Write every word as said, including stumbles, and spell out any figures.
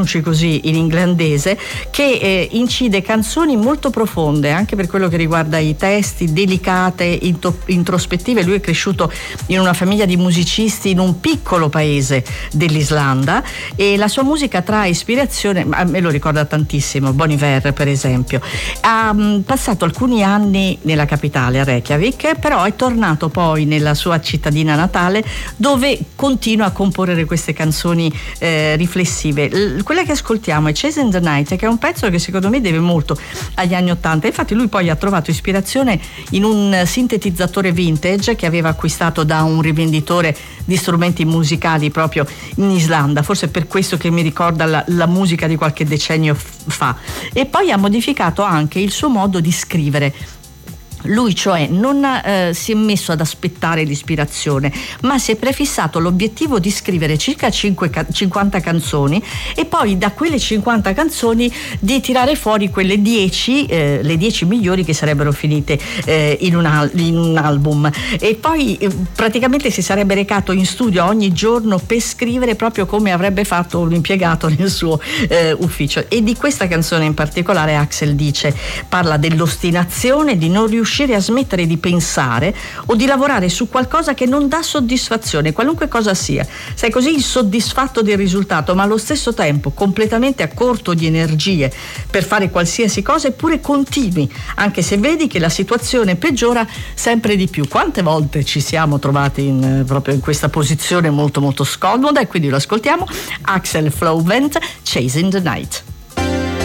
pronunci così in inglese, che eh, incide canzoni molto profonde anche per quello che riguarda i testi, delicate, into- introspettive. Lui è cresciuto in una famiglia di musicisti in un piccolo paese dell'Islanda e la sua musica trae ispirazione, a me lo ricorda tantissimo, Bon Iver per esempio. Ha mh, passato alcuni anni nella capitale, a Reykjavik, però è tornato poi nella sua cittadina natale, dove continua a comporre queste canzoni eh, riflessive. L- quella che ascoltiamo è Chasing the Night, che è un pezzo che secondo me deve molto agli anni ottanta. Infatti lui poi ha trovato ispirazione in un sintetizzatore vintage che aveva acquistato da un rivenditore di strumenti musicali proprio in Islanda, forse per questo che mi ricorda la, la musica di qualche decennio f- fa. E poi ha modificato anche il suo modo di scrivere. Lui cioè non eh, si è messo ad aspettare l'ispirazione, ma si è prefissato l'obiettivo di scrivere circa cinquanta canzoni e poi da quelle cinquanta canzoni di tirare fuori quelle dieci, eh, le dieci migliori che sarebbero finite eh, in, un al- in un album. E poi eh, praticamente si sarebbe recato in studio ogni giorno per scrivere proprio come avrebbe fatto un impiegato nel suo eh, ufficio. E di questa canzone in particolare Axel dice, parla dell'ostinazione, di non riuscire a smettere di pensare o di lavorare su qualcosa che non dà soddisfazione, qualunque cosa sia. Sei così insoddisfatto del risultato, ma allo stesso tempo completamente a corto di energie per fare qualsiasi cosa, eppure continui, anche se vedi che la situazione peggiora sempre di più. Quante volte ci siamo trovati in, proprio in questa posizione molto molto scomoda, e quindi lo ascoltiamo. Axel Flovent, Chasing the Night.